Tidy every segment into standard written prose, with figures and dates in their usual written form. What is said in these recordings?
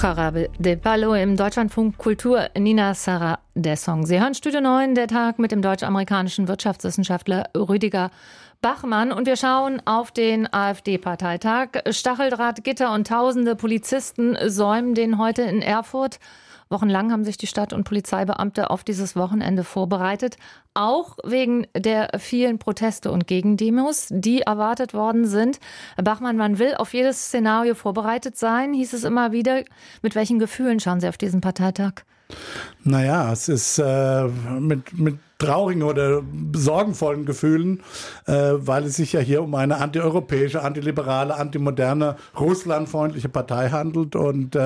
Jarabe de Palo im Deutschlandfunk Kultur, Nina Sarah, der Song. Sie hören Studio 9, der Tag mit dem deutsch-amerikanischen Wirtschaftswissenschaftler Rüdiger Bachmann. Und wir schauen auf den AfD-Parteitag. Stacheldrahtgitter und tausende Polizisten säumen den heute in Erfurt. Wochenlang haben sich die Stadt- und Polizeibeamte auf dieses Wochenende vorbereitet. Auch wegen der vielen Proteste und Gegendemos, die erwartet worden sind. Herr Bachmann, man will auf jedes Szenario vorbereitet sein, hieß es immer wieder. Mit welchen Gefühlen schauen Sie auf diesen Parteitag? Naja, es ist mit traurigen oder sorgenvollen Gefühlen, weil es sich ja hier um eine antieuropäische, antiliberale, antimoderne, russlandfreundliche Partei handelt. Und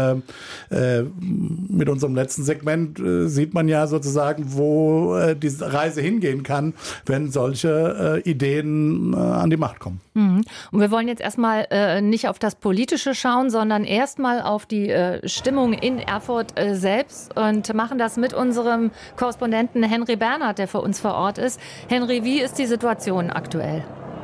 mit unserem letzten Segment sieht man ja sozusagen, wo diese Reise hingehen kann, wenn solche Ideen an die Macht kommen. Und wir wollen jetzt erstmal nicht auf das Politische schauen, sondern erstmal auf die Stimmung in Erfurt selbst und machen das mit unserem Korrespondenten Henry Bernhard, der für uns vor Ort ist. Henry, wie ist die Situation aktuell?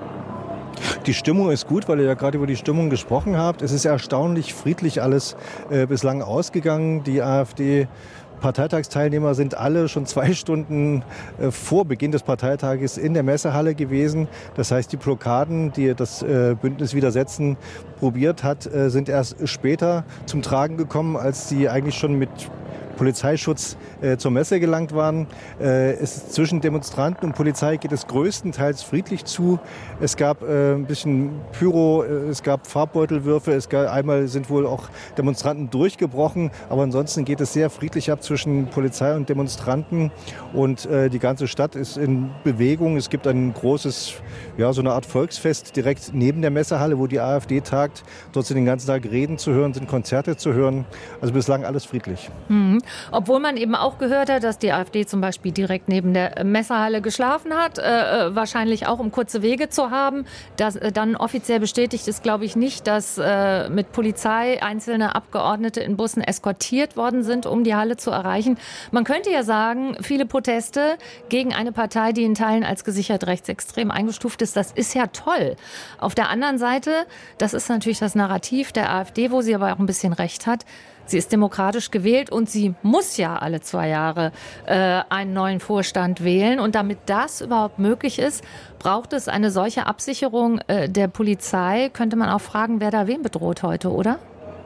Die Stimmung ist gut, weil ihr ja gerade über die Stimmung gesprochen habt. Es ist erstaunlich friedlich alles bislang ausgegangen. Die AfD-Parteitagsteilnehmer sind alle schon 2 Stunden vor Beginn des Parteitages in der Messehalle gewesen. Das heißt, die Blockaden, die das Bündnis Widersetzen probiert hat, sind erst später zum Tragen gekommen, als sie eigentlich schon mit Polizeischutz zur Messe gelangt waren. Zwischen Demonstranten und Polizei geht es größtenteils friedlich zu. Es gab ein bisschen Pyro, es gab Farbbeutelwürfe, einmal sind wohl auch Demonstranten durchgebrochen, aber ansonsten geht es sehr friedlich ab zwischen Polizei und Demonstranten und die ganze Stadt ist in Bewegung. Es gibt ein großes, ja, so eine Art Volksfest direkt neben der Messehalle, wo die AfD tagt. Dort sind den ganzen Tag Reden zu hören, sind Konzerte zu hören. Also bislang alles friedlich. Obwohl man eben auch gehört hat, dass die AfD zum Beispiel direkt neben der Messehalle geschlafen hat, wahrscheinlich auch um kurze Wege zu haben. Das dann offiziell bestätigt ist, glaube ich, nicht, dass mit Polizei einzelne Abgeordnete in Bussen eskortiert worden sind, um die Halle zu erreichen. Man könnte ja sagen, viele Proteste gegen eine Partei, die in Teilen als gesichert rechtsextrem eingestuft ist, das ist ja toll. Auf der anderen Seite, das ist natürlich das Narrativ der AfD, wo sie aber auch ein bisschen recht hat. Sie ist demokratisch gewählt und sie muss ja alle 2 Jahre einen neuen Vorstand wählen. Und damit das überhaupt möglich ist, braucht es eine solche Absicherung der Polizei. Könnte man auch fragen, wer da wen bedroht heute, oder?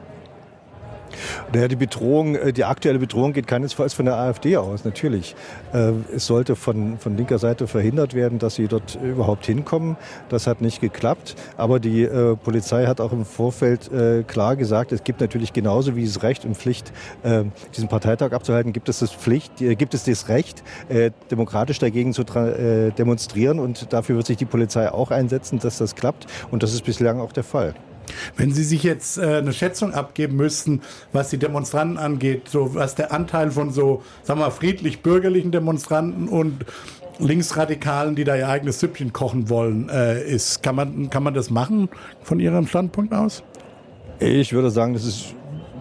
Naja, die aktuelle Bedrohung geht keinesfalls von der AfD aus, natürlich. Es sollte von linker Seite verhindert werden, dass sie dort überhaupt hinkommen. Das hat nicht geklappt. Aber die Polizei hat auch im Vorfeld klar gesagt, es gibt natürlich genauso wie das Recht und Pflicht, diesen Parteitag abzuhalten, gibt es das Recht, demokratisch dagegen zu demonstrieren. Und dafür wird sich die Polizei auch einsetzen, dass das klappt. Und das ist bislang auch der Fall. Wenn Sie sich jetzt eine Schätzung abgeben müssten, was die Demonstranten angeht, so was der Anteil von so, sagen wir mal, friedlich-bürgerlichen Demonstranten und Linksradikalen, die da ihr eigenes Süppchen kochen wollen, ist, kann man das machen von Ihrem Standpunkt aus? Ich würde sagen, das ist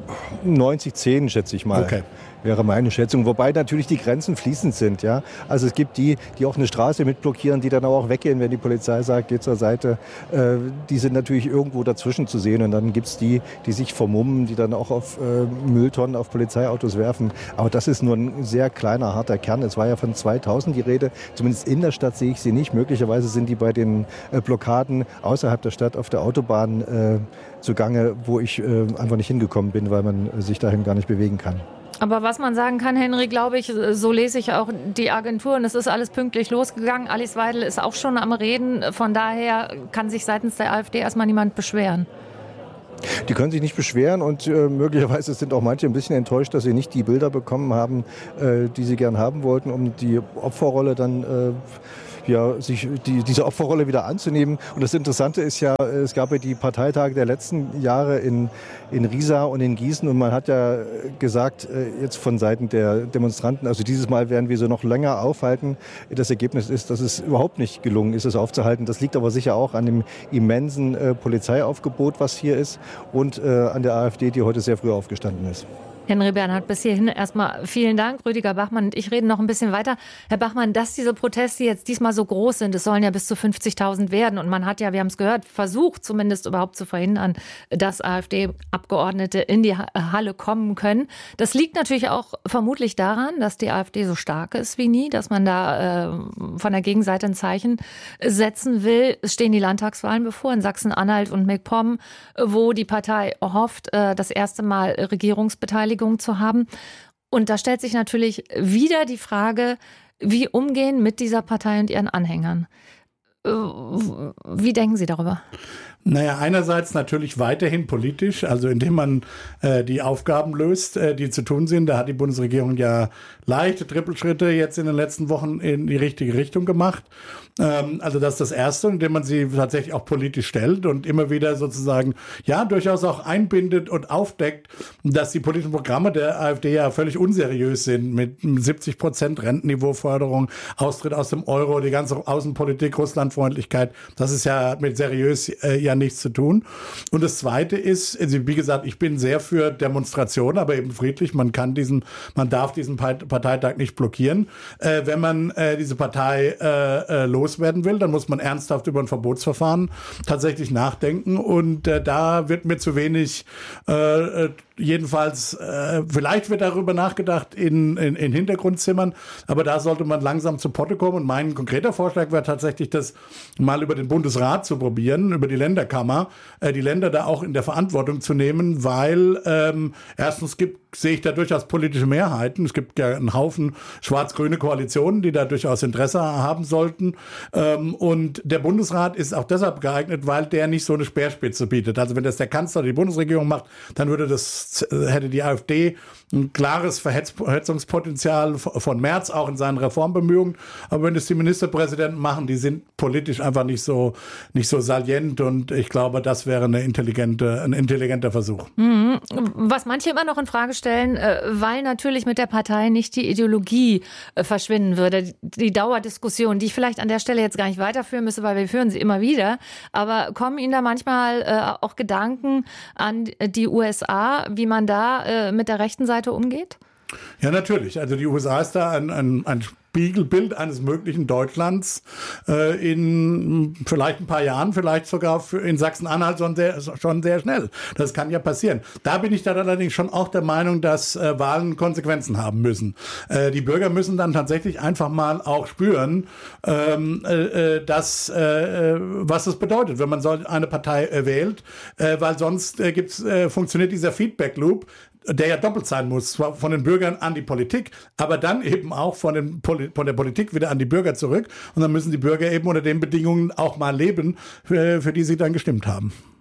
90-10, schätze ich mal. Okay. Wäre meine Schätzung. Wobei natürlich die Grenzen fließend sind. Ja? Also es gibt die auch eine Straße mitblockieren, die dann auch weggehen, wenn die Polizei sagt, geht zur Seite. Die sind natürlich irgendwo dazwischen zu sehen. Und dann gibt es die sich vermummen, die dann auch auf Mülltonnen, auf Polizeiautos werfen. Aber das ist nur ein sehr kleiner, harter Kern. Es war ja von 2000 die Rede. Zumindest in der Stadt sehe ich sie nicht. Möglicherweise sind die bei den Blockaden außerhalb der Stadt auf der Autobahn zugange, wo ich einfach nicht hingekommen bin, weil man sich dahin gar nicht bewegen kann. Aber was man sagen kann, Henry, glaube ich, so lese ich auch die Agenturen, es ist alles pünktlich losgegangen. Alice Weidel ist auch schon am Reden. Von daher kann sich seitens der AfD erstmal niemand beschweren. Die können sich nicht beschweren und möglicherweise sind auch manche ein bisschen enttäuscht, dass sie nicht die Bilder bekommen haben, die sie gern haben wollten, um die Opferrolle dann sich diese Opferrolle wieder anzunehmen. Und das Interessante ist ja, es gab ja die Parteitage der letzten Jahre in Riesa und in Gießen und man hat ja gesagt, jetzt von Seiten der Demonstranten, also dieses Mal werden wir so noch länger aufhalten. Das Ergebnis ist, dass es überhaupt nicht gelungen ist, es aufzuhalten. Das liegt aber sicher auch an dem immensen Polizeiaufgebot, was hier ist und an der AfD, die heute sehr früh aufgestanden ist. Henry Bernhard, bis hierhin erstmal vielen Dank. Rüdiger Bachmann und ich reden noch ein bisschen weiter. Herr Bachmann, dass diese Proteste jetzt diesmal so groß sind, es sollen ja bis zu 50.000 werden. Und man hat ja, wir haben es gehört, versucht zumindest überhaupt zu verhindern, dass AfD-Abgeordnete in die Halle kommen können. Das liegt natürlich auch vermutlich daran, dass die AfD so stark ist wie nie, dass man da von der Gegenseite ein Zeichen setzen will. Es stehen die Landtagswahlen bevor in Sachsen-Anhalt und MacPom, wo die Partei hofft, das erste Mal Regierungsbeteiligung zu haben. Und da stellt sich natürlich wieder die Frage, wie umgehen mit dieser Partei und ihren Anhängern. Wie denken Sie darüber? Naja, einerseits natürlich weiterhin politisch, also indem man die Aufgaben löst, die zu tun sind. Da hat die Bundesregierung ja leichte Trippelschritte jetzt in den letzten Wochen in die richtige Richtung gemacht. Also das ist das Erste, indem man sie tatsächlich auch politisch stellt und immer wieder sozusagen, ja, durchaus auch einbindet und aufdeckt, dass die politischen Programme der AfD ja völlig unseriös sind mit 70% Rentenniveauförderung, Austritt aus dem Euro, die ganze Außenpolitik, Russlandfreundlichkeit. Das ist ja mit seriös ja nichts zu tun. Und das Zweite ist, also wie gesagt, ich bin sehr für Demonstrationen, aber eben friedlich. Man darf diesen Parteitag nicht blockieren. Wenn man diese Partei loswerden will, dann muss man ernsthaft über ein Verbotsverfahren tatsächlich nachdenken. Und da wird mir zu wenig, jedenfalls, vielleicht wird darüber nachgedacht in Hintergrundzimmern, aber da sollte man langsam zu Potte kommen. Und mein konkreter Vorschlag wäre tatsächlich, das mal über den Bundesrat zu probieren, über die Länderkammer, die Länder da auch in der Verantwortung zu nehmen, weil erstens sehe ich da durchaus politische Mehrheiten. Es gibt ja einen Haufen schwarz-grüne Koalitionen, die da durchaus Interesse haben sollten. Und der Bundesrat ist auch deshalb geeignet, weil der nicht so eine Speerspitze bietet. Also wenn das der Kanzler oder die Bundesregierung macht, dann hätte die AfD ein klares Verhetzungspotenzial von Merz, auch in seinen Reformbemühungen. Aber wenn das die Ministerpräsidenten machen, die sind politisch einfach nicht so salient. Und ich glaube, das wäre ein intelligenter Versuch. Was manche immer noch in Frage stellen, weil natürlich mit der Partei nicht die Ideologie verschwinden würde. Die Dauerdiskussion, die ich vielleicht an der Stelle jetzt gar nicht weiterführen müsste, weil wir führen sie immer wieder. Aber kommen Ihnen da manchmal auch Gedanken an die USA, wie man da mit der rechten Seite umgeht? Ja, natürlich. Also die USA ist da ein Spiegelbild eines möglichen Deutschlands in vielleicht ein paar Jahren, vielleicht sogar in Sachsen-Anhalt schon sehr schnell. Das kann ja passieren. Da bin ich dann allerdings schon auch der Meinung, dass Wahlen Konsequenzen haben müssen. Die Bürger müssen dann tatsächlich einfach mal auch spüren, was das bedeutet, wenn man so eine Partei wählt, weil sonst funktioniert dieser Feedback-Loop, der ja doppelt sein muss, zwar von den Bürgern an die Politik, aber dann eben auch von der Politik wieder an die Bürger zurück. Und dann müssen die Bürger eben unter den Bedingungen auch mal leben, für die sie dann gestimmt haben.